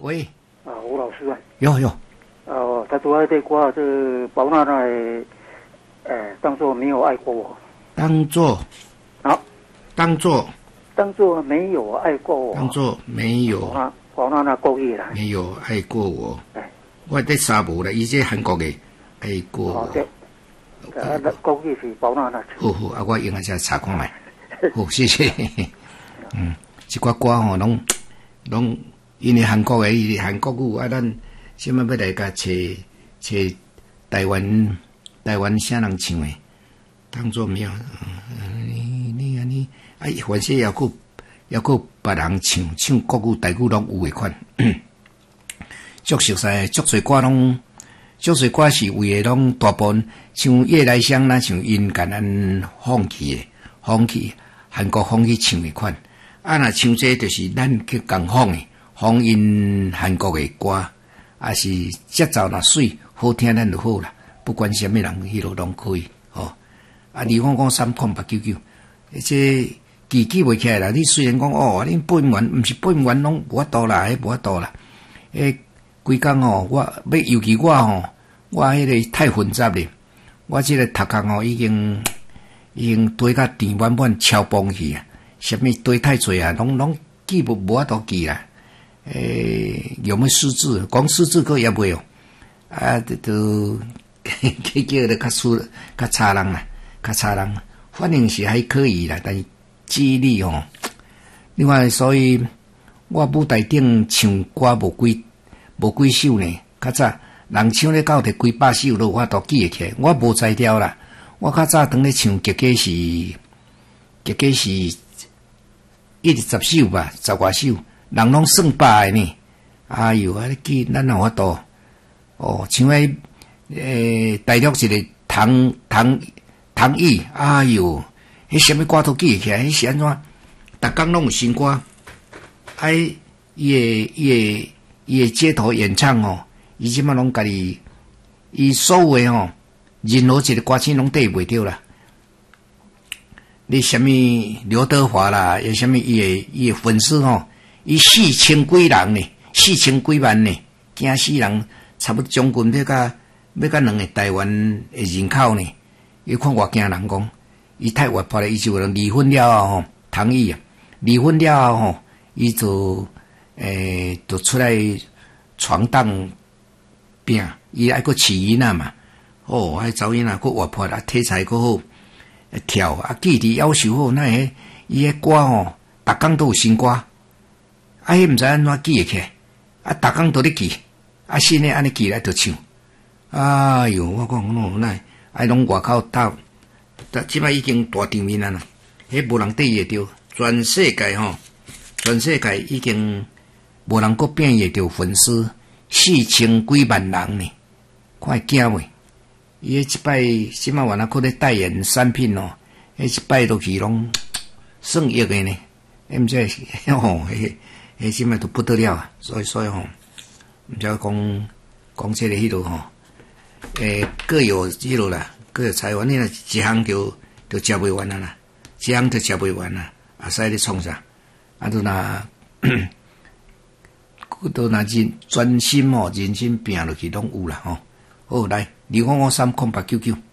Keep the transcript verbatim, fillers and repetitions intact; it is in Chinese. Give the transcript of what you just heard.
喂， 啊，吴老师啊， 有有， 哦，他说这歌这宝娜娜，呃，当做没有爱过我， 当做啊， 当做当做没有爱过我， 当做没有啊，宝娜娜故意啦， 没有爱过我。 哎， 我在沙漠啦，伊这韩国的爱过我。 哦对，啊，故意是宝娜娜。 好好，啊，我用一下查看卖。好，谢谢。嗯，这寡歌吼，拢拢因为韩国的，伊韩国语啊，咱什么要来甲找找台湾台湾啥人唱的，当作没有。嗯、你你安尼啊，凡是要搁要搁别人唱唱国语、台语拢有诶款。足熟悉，足侪歌拢，足侪歌是为诶拢大部分像夜来香啦，像因甲咱放弃诶，放弃韩国放弃唱诶款。啊，若唱这就是咱去共放诶，放因韩国诶歌，啊是节奏若水好听，咱就好啦。不管什么人，迄落拢可以吼。啊，你讲讲三空八九九，这记记袂起来啦。你虽然讲哦，恁播音员毋是播音员，拢无法度啦，迄无法度啦。诶，规工吼，我要尤其我吼，我迄个太混杂咧。我即个读工吼，已经已经堆甲填满满超崩去啊！什么堆太侪啊，拢拢记无无法度记啦。诶，有没有失智？光失智个也袂哦。啊，都去叫咧较输较差人啦，较差人。反正是还可以啦，但是记忆力吼。另外，所以我舞台顶唱歌无几无几首呢，较早人唱咧到摕几百首咯，我都记会起来。我无才调啦，我较早当咧唱，结果是结果是一直十首吧，十外首，人拢算百个呢。哎哟，啊，记咱有法度哦，像迄诶，大陆一个唐唐唐毅，哎哟，迄什么歌都记会起来，迄是安怎？逐工拢有新歌，哎，伊诶伊诶伊诶街头演唱哦，伊即马拢家己，伊所有诶吼，任何一个歌星拢对袂着啦。你什么刘德华啦，有什么伊诶伊诶粉丝吼，伊四千几人呢，四千几万呢，惊死人，差不多将近要甲要甲两个台湾诶人口呢。伊看偌惊人讲，伊太活泼了，伊就离婚了后吼，唐毅啊，离婚了后吼，伊就诶就出来闯荡拼，伊爱个饲囡仔嘛，哦，爱查某囡仔佫活泼啊，体彩佫好。跳啊，记忆要求好，那个伊个歌吼，逐工都有新歌，啊，迄毋知安怎记会起来，啊，逐工都咧记，啊，新诶安尼记来就唱，哎哟，我讲喏，那爱拢外口斗，但即摆已经大场面啊啦，迄无人对伊会着，全世界吼，全世界已经无人佫变会着粉丝四千几万人呢，看会惊袂？伊迄一摆即摆原来佫咧代言产品哦，迄一摆落去拢算亿个呢，迄毋知吼，迄迄即摆都不得了啊！所以所以吼，毋知讲讲即个迄落吼，诶各有迄落啦，各有才华，你若一项就就食袂完啊啦，一项就食袂完啊，啊使咧创啥？啊都若都若认专心哦，认真拼落去拢有啦吼。好来，二五五三空八九九。